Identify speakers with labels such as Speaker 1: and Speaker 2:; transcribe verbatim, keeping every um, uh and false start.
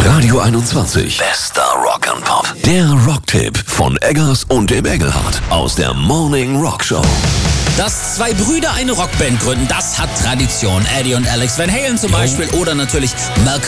Speaker 1: Radio einundzwanzig. Bester Rock and Pop. Der Rocktipp von Eggers und dem Engelhardt aus der Morning Rock Show.
Speaker 2: Dass zwei Brüder eine Rockband gründen, das hat Tradition. Eddie und Alex Van Halen zum Beispiel oder natürlich Malcolm